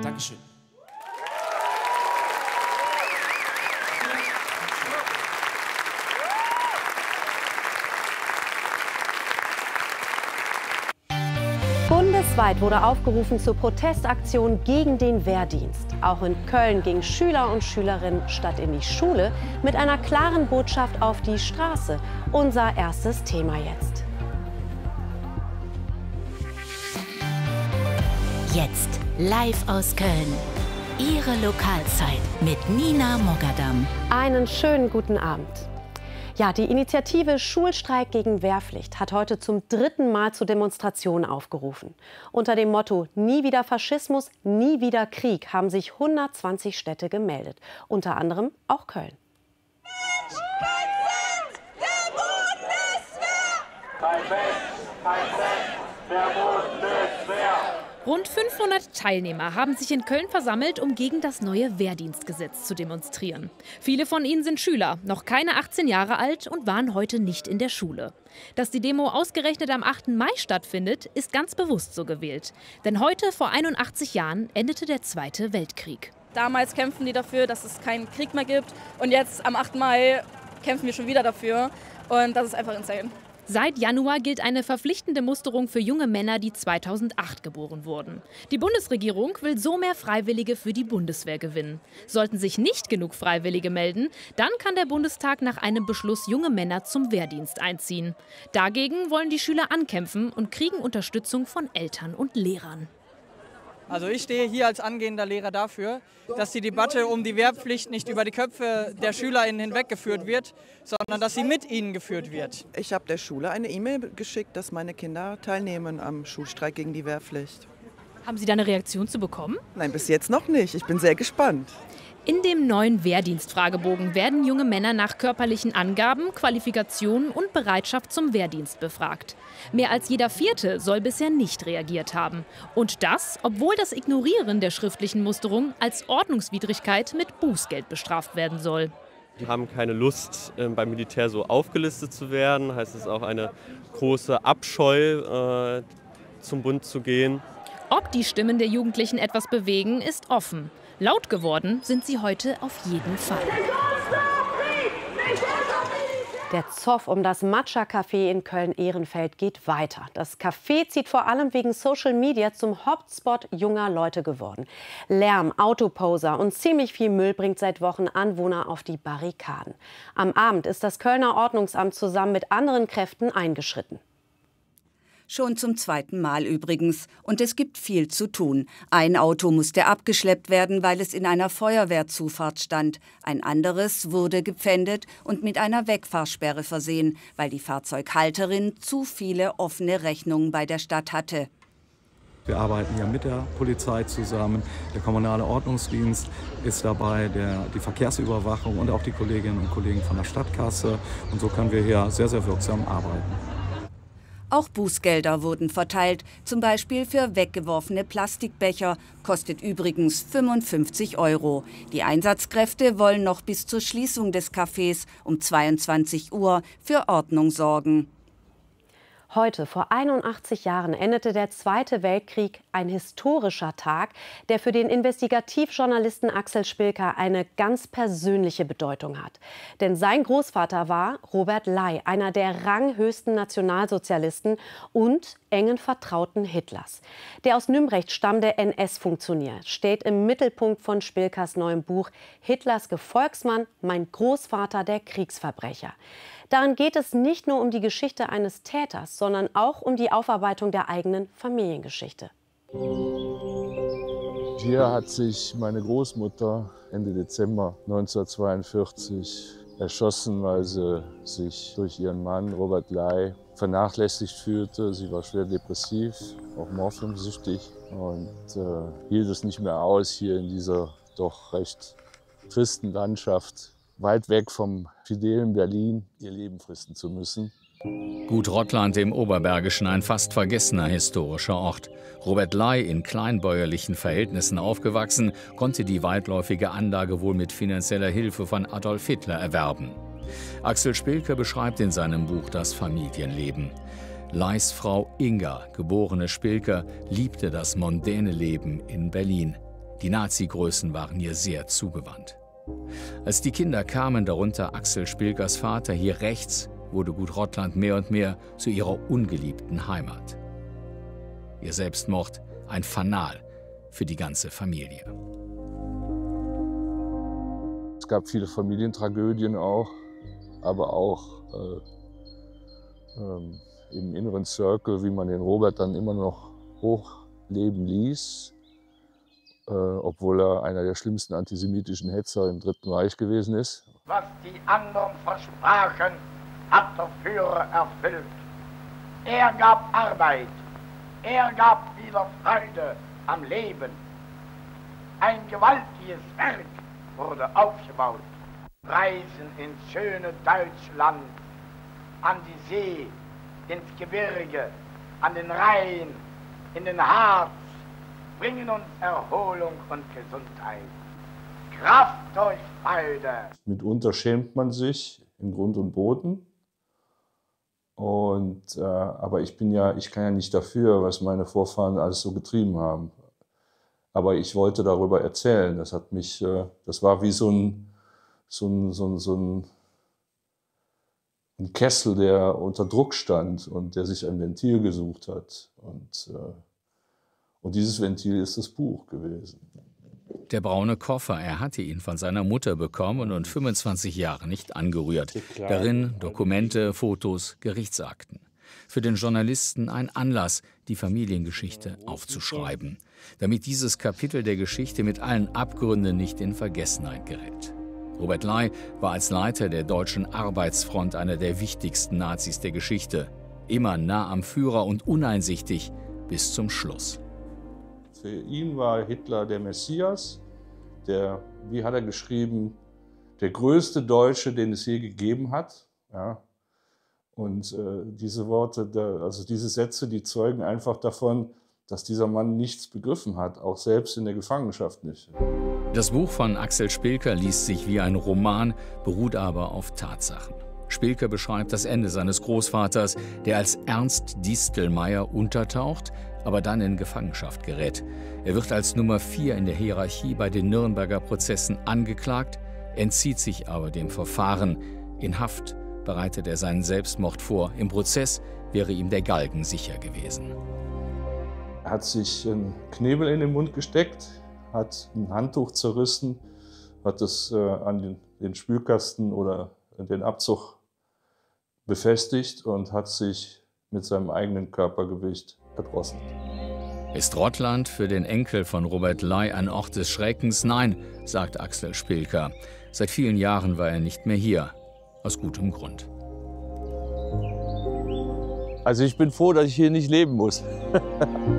Dankeschön. Bundesweit wurde aufgerufen zur Protestaktion gegen den Wehrdienst. Auch in Köln gingen Schüler und Schülerinnen statt in die Schule mit einer klaren Botschaft auf die Straße. Unser erstes Thema jetzt. Jetzt live aus Köln. Ihre Lokalzeit mit Nina Mogadam. Einen schönen guten Abend. Ja, die Initiative Schulstreik gegen Wehrpflicht hat heute zum 3. Mal zu Demonstrationen aufgerufen. Unter dem Motto Nie wieder Faschismus, nie wieder Krieg haben sich 120 Städte gemeldet. Unter anderem auch Köln. Der Bundeswehr! Kein Mensch, kein Cent der Bundeswehr! Rund 500 Teilnehmer haben sich in Köln versammelt, um gegen das neue Wehrdienstgesetz zu demonstrieren. Viele von ihnen sind Schüler, noch keine 18 Jahre alt und waren heute nicht in der Schule. Dass die Demo ausgerechnet am 8. Mai stattfindet, ist ganz bewusst so gewählt. Denn heute, vor 81 Jahren, endete der Zweite Weltkrieg. Damals kämpfen die dafür, dass es keinen Krieg mehr gibt. Und jetzt, am 8. Mai, kämpfen wir schon wieder dafür. Und das ist einfach insane. Seit Januar gilt eine verpflichtende Musterung für junge Männer, die 2008 geboren wurden. Die Bundesregierung will so mehr Freiwillige für die Bundeswehr gewinnen. Sollten sich nicht genug Freiwillige melden, dann kann der Bundestag nach einem Beschluss junge Männer zum Wehrdienst einziehen. Dagegen wollen die Schüler ankämpfen und kriegen Unterstützung von Eltern und Lehrern. Also ich stehe hier als angehender Lehrer dafür, dass die Debatte um die Wehrpflicht nicht über die Köpfe der SchülerInnen hinweggeführt wird, sondern dass sie mit ihnen geführt wird. Ich habe der Schule eine E-Mail geschickt, dass meine Kinder teilnehmen am Schulstreik gegen die Wehrpflicht. Haben Sie da eine Reaktion zu bekommen? Nein, bis jetzt noch nicht. Ich bin sehr gespannt. In dem neuen Wehrdienstfragebogen werden junge Männer nach körperlichen Angaben, Qualifikationen und Bereitschaft zum Wehrdienst befragt. Mehr als jeder Vierte soll bisher nicht reagiert haben. Und das, obwohl das Ignorieren der schriftlichen Musterung als Ordnungswidrigkeit mit Bußgeld bestraft werden soll. Die haben keine Lust, beim Militär so aufgelistet zu werden. Heißt es auch eine große Abscheu, zum Bund zu gehen. Ob die Stimmen der Jugendlichen etwas bewegen, ist offen. Laut geworden sind sie heute auf jeden Fall. Der Zoff um das Matcha-Café in Köln-Ehrenfeld geht weiter. Das Café zieht vor allem wegen Social Media zum Hotspot junger Leute geworden. Lärm, Autoposer und ziemlich viel Müll bringt seit Wochen Anwohner auf die Barrikaden. Am Abend ist das Kölner Ordnungsamt zusammen mit anderen Kräften eingeschritten. Schon zum 2. Mal übrigens. Und es gibt viel zu tun. Ein Auto musste abgeschleppt werden, weil es in einer Feuerwehrzufahrt stand. Ein anderes wurde gepfändet und mit einer Wegfahrsperre versehen, weil die Fahrzeughalterin zu viele offene Rechnungen bei der Stadt hatte. Wir arbeiten ja mit der Polizei zusammen. Der kommunale Ordnungsdienst ist dabei, die Verkehrsüberwachung und auch die Kolleginnen und Kollegen von der Stadtkasse. Und so können wir hier sehr, sehr wirksam arbeiten. Auch Bußgelder wurden verteilt, zum Beispiel für weggeworfene Plastikbecher, kostet übrigens 55 €. Die Einsatzkräfte wollen noch bis zur Schließung des Cafés um 22 Uhr für Ordnung sorgen. Heute, vor 81 Jahren, endete der Zweite Weltkrieg, ein historischer Tag, der für den Investigativjournalisten Axel Spilker eine ganz persönliche Bedeutung hat. Denn sein Großvater war Robert Ley, einer der ranghöchsten Nationalsozialisten und engen Vertrauten Hitlers. Der aus Nümbrecht stammende NS-Funktionär steht im Mittelpunkt von Spilkers neuem Buch Hitlers Gefolgsmann, mein Großvater, der Kriegsverbrecher. Darin geht es nicht nur um die Geschichte eines Täters, sondern auch um die Aufarbeitung der eigenen Familiengeschichte. Hier hat sich meine Großmutter Ende Dezember 1942 erschossen, weil sie sich durch ihren Mann Robert Ley vernachlässigt fühlte. Sie war schwer depressiv, auch morphiumsüchtig und hielt es nicht mehr aus, hier in dieser doch recht tristen Landschaft, weit weg vom fidelen Berlin, ihr Leben fristen zu müssen. Gut Rottland im Oberbergischen, ein fast vergessener historischer Ort. Robert Ley, in kleinbäuerlichen Verhältnissen aufgewachsen, konnte die weitläufige Anlage wohl mit finanzieller Hilfe von Adolf Hitler erwerben. Axel Spilker beschreibt in seinem Buch das Familienleben. Leys Frau Inga, geborene Spilker, liebte das mondäne Leben in Berlin. Die Nazi-Größen waren ihr sehr zugewandt. Als die Kinder kamen, darunter Axel Spilkers Vater, hier rechts, wurde Gut Rottland mehr und mehr zu ihrer ungeliebten Heimat. Ihr Selbstmord ein Fanal für die ganze Familie. Es gab viele Familientragödien auch, aber auch im inneren Circle, wie man den Robert dann immer noch hochleben ließ, obwohl er einer der schlimmsten antisemitischen Hetzer im Dritten Reich gewesen ist. Was die anderen versprachen, hat der Führer erfüllt. Er gab Arbeit, er gab wieder Freude am Leben. Ein gewaltiges Werk wurde aufgebaut. Reisen ins schöne Deutschland, an die See, ins Gebirge, an den Rhein, in den Harz, bringen uns Erholung und Gesundheit. Kraft durch Freude. Mitunter schämt man sich in Grund und Boden. Aber ich kann ja nicht dafür, was meine Vorfahren alles so getrieben haben. Aber ich wollte darüber erzählen. Das war wie so ein Kessel, der unter Druck stand und der sich ein Ventil gesucht hat. Und dieses Ventil ist das Buch gewesen. Der braune Koffer, er hatte ihn von seiner Mutter bekommen und 25 Jahre nicht angerührt. Darin Dokumente, Fotos, Gerichtsakten. Für den Journalisten ein Anlass, die Familiengeschichte aufzuschreiben, damit dieses Kapitel der Geschichte mit allen Abgründen nicht in Vergessenheit gerät. Robert Ley war als Leiter der Deutschen Arbeitsfront einer der wichtigsten Nazis der Geschichte. Immer nah am Führer und uneinsichtig bis zum Schluss. Für ihn war Hitler der Messias, wie hat er geschrieben, der größte Deutsche, den es je gegeben hat. Ja. Und diese Worte, also diese Sätze, die zeugen einfach davon, dass dieser Mann nichts begriffen hat, auch selbst in der Gefangenschaft nicht. Das Buch von Axel Spilker liest sich wie ein Roman, beruht aber auf Tatsachen. Spilker beschreibt das Ende seines Großvaters, der als Ernst Distelmeyer untertaucht, aber dann in Gefangenschaft gerät. Er wird als Nummer 4 in der Hierarchie bei den Nürnberger Prozessen angeklagt, entzieht sich aber dem Verfahren. In Haft bereitet er seinen Selbstmord vor. Im Prozess wäre ihm der Galgen sicher gewesen. Er hat sich einen Knebel in den Mund gesteckt, hat ein Handtuch zerrissen, hat es an den Spülkasten oder den Abzug befestigt und hat sich mit seinem eigenen Körpergewicht erdrossen. Ist Rottland für den Enkel von Robert Ley ein Ort des Schreckens? Nein, sagt Axel Spilker. Seit vielen Jahren war er nicht mehr hier. Aus gutem Grund. Also ich bin froh, dass ich hier nicht leben muss.